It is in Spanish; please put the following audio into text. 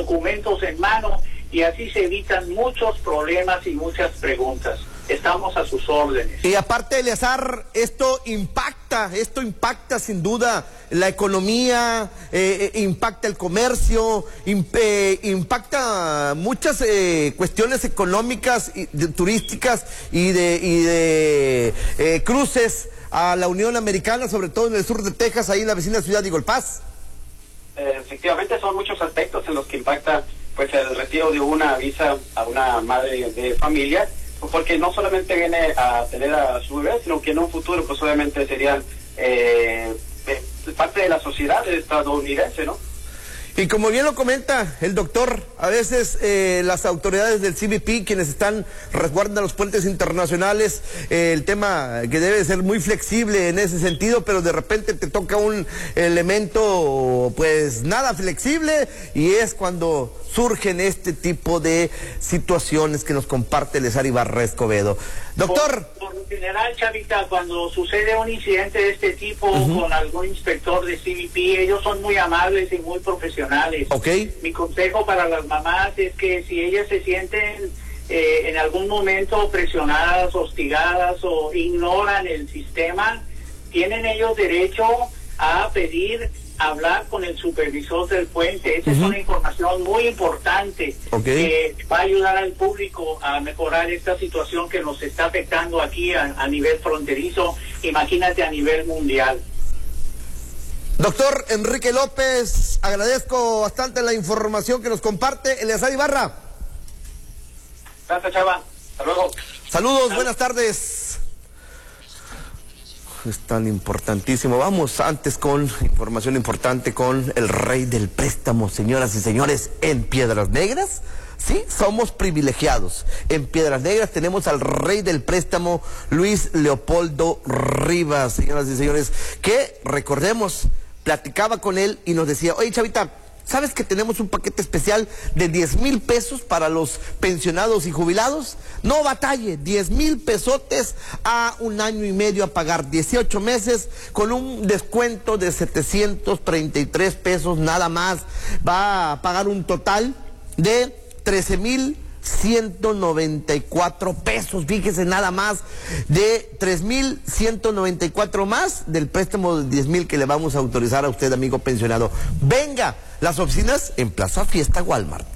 documentos en mano y así se evitan muchos problemas y muchas preguntas. Estamos a sus órdenes. Y aparte, Eleazar, esto impacta sin duda la economía, impacta el comercio, impacta muchas cuestiones económicas, turísticas y de cruces a la Unión Americana, sobre todo en el sur de Texas, ahí en la vecina ciudad de Eagle Pass. Efectivamente, son muchos aspectos en los que impacta pues el retiro de una visa a una madre de familia, porque no solamente viene a tener a su bebé, sino que en un futuro pues obviamente serían parte de la sociedad estadounidense, ¿no? Y como bien lo comenta el doctor, a veces las autoridades del CBP, quienes resguardan los puentes internacionales, el tema que debe ser muy flexible en ese sentido, pero de repente te toca un elemento pues nada flexible, y es cuando surgen este tipo de situaciones que nos comparte Eleazar Ibarra Escobedo. Doctor. Por lo general, Chavita, cuando sucede un incidente de este tipo con algún inspector de CBP, ellos son muy amables y muy profesionales. Okay. Mi consejo para las mamás es que si ellas se sienten en algún momento presionadas, hostigadas o ignoran el sistema, tienen ellos derecho a pedir hablar con el supervisor del puente. Esa es una información muy importante que va a ayudar al público a mejorar esta situación que nos está afectando aquí a nivel fronterizo, imagínate a nivel mundial. Doctor Enrique López, agradezco bastante la información que nos comparte. Eleazar Ibarra. Gracias, Chava. Hasta luego. Saludos, buenas tardes. Es tan importantísimo. Vamos antes con información importante con el rey del préstamo, señoras y señores, en Piedras Negras. Sí, somos privilegiados. En Piedras Negras tenemos al rey del préstamo, Luis Leopoldo Rivas, señoras y señores, que, recordemos, platicaba con él y nos decía: oye, Chavita, ¿sabes que tenemos un paquete especial de 10,000 pesos para los pensionados y jubilados? No batalle, 10,000 pesotes a 1 año y medio a pagar 18 meses con un descuento de 733 pesos nada más. Va a pagar un total de 13,194 pesos, fíjese nada más, de 3,194 más del préstamo de 10,000 que le vamos a autorizar a usted, amigo pensionado. Venga, las oficinas en Plaza Fiesta Walmart.